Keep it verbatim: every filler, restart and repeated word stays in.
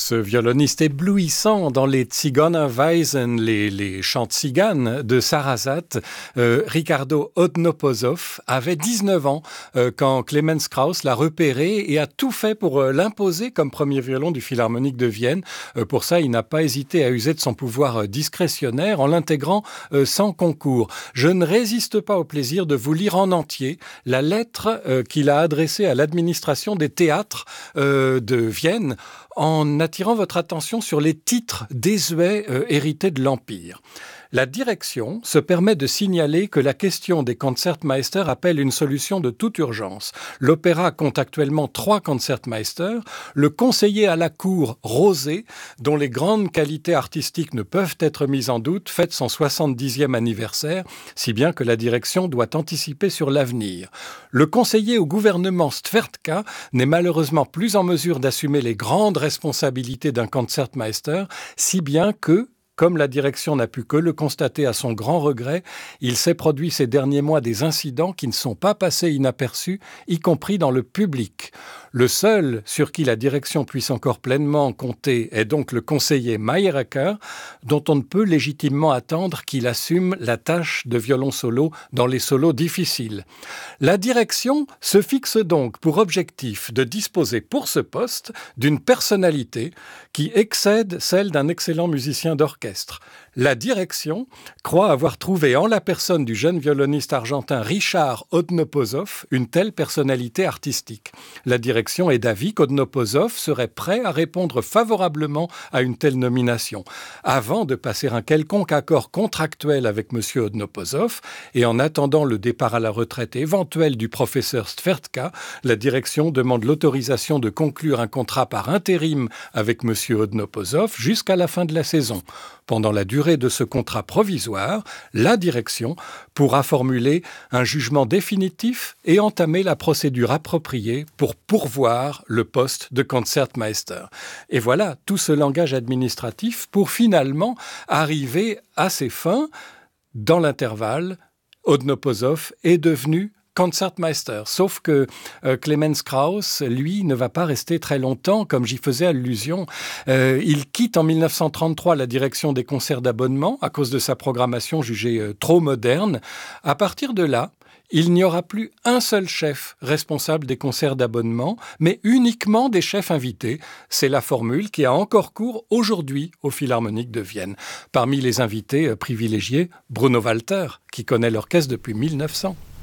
ce violoniste éblouissant dans les Zigeunerweisen, les, les chants tziganes de Sarasate, euh, Ricardo Odnoposov avait dix-neuf ans euh, quand Clemens Krauss l'a repéré et a tout fait pour euh, l'imposer comme premier violon du Philharmonique de Vienne. Euh, pour ça, il n'a pas hésité à user de son pouvoir euh, discrétionnaire en l'intégrant euh, sans concours. Je ne résiste pas au plaisir de vous lire en entier la lettre euh, qu'il a adressée à l'administration des théâtres euh, de Vienne en attirant votre attention sur les titres désuets euh, hérités de l'Empire. La direction se permet de signaler que la question des Concertmeister appelle une solution de toute urgence. L'opéra compte actuellement trois Concertmeister. Le conseiller à la cour, Rosé, dont les grandes qualités artistiques ne peuvent être mises en doute, fête son soixante-dixième anniversaire, si bien que la direction doit anticiper sur l'avenir. Le conseiller au gouvernement, Stvertka, n'est malheureusement plus en mesure d'assumer les grandes responsabilités d'un Concertmeister, si bien que, comme la direction n'a pu que le constater à son grand regret, il s'est produit ces derniers mois des incidents qui ne sont pas passés inaperçus, y compris dans le public. Le seul sur qui la direction puisse encore pleinement compter est donc le conseiller Mayerecker, dont on ne peut légitimement attendre qu'il assume la tâche de violon solo dans les solos difficiles. La direction se fixe donc pour objectif de disposer pour ce poste d'une personnalité qui excède celle d'un excellent musicien d'orchestre. La direction croit avoir trouvé en la personne du jeune violoniste argentin Richard Odnoposov une telle personnalité artistique. La direction est d'avis qu'Odnoposov serait prêt à répondre favorablement à une telle nomination. Avant de passer un quelconque accord contractuel avec M. Odnoposov et en attendant le départ à la retraite éventuel du professeur Stvertka, la direction demande l'autorisation de conclure un contrat par intérim avec M. Odnoposov jusqu'à la fin de la saison. Pendant la durée de ce contrat provisoire, la direction pourra formuler un jugement définitif et entamer la procédure appropriée pour pourvoir le poste de Concertmeister. Et voilà tout ce langage administratif pour finalement arriver à ses fins. Dans l'intervalle, Odnoposov est devenu Concertmeister, sauf que euh, Clemens Krauss, lui, ne va pas rester très longtemps, comme j'y faisais allusion. Euh, il quitte en mille neuf cent trente-trois la direction des concerts d'abonnement à cause de sa programmation jugée euh, trop moderne. À partir de là, il n'y aura plus un seul chef responsable des concerts d'abonnement, mais uniquement des chefs invités. C'est la formule qui a encore cours aujourd'hui au Philharmonique de Vienne. Parmi les invités euh, privilégiés, Bruno Walter, qui connaît l'orchestre depuis mille neuf cents.